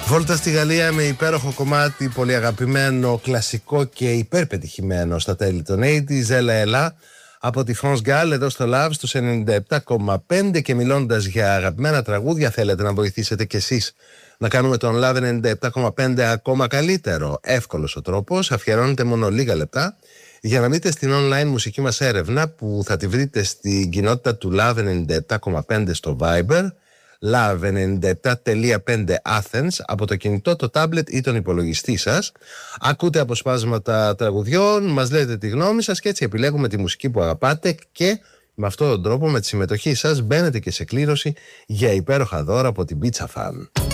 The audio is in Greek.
Βόλτα στη Γαλλία με υπέροχο κομμάτι, πολύ αγαπημένο, κλασικό και υπερπετυχημένο στα τέλη των 80's, Έλα από τη France Gall εδώ στο Love στους 97,5. Και μιλώντας για αγαπημένα τραγούδια, θέλετε να βοηθήσετε κι εσείς να κάνουμε τον Love 97,5 ακόμα καλύτερο? Εύκολος ο τρόπος, αφιερώνετε μόνο λίγα λεπτά για να μπείτε στην online μουσική μας έρευνα που θα τη βρείτε στην κοινότητα του Love 97,5 στο Viber, love97.5 Athens, από το κινητό, το tablet ή τον υπολογιστή σας. Ακούτε αποσπάσματα τραγουδιών, μας λέτε τη γνώμη σας και έτσι επιλέγουμε τη μουσική που αγαπάτε και με αυτόν τον τρόπο, με τη συμμετοχή σας, μπαίνετε και σε κλήρωση για υπέροχα δώρα από την Pizza Fan.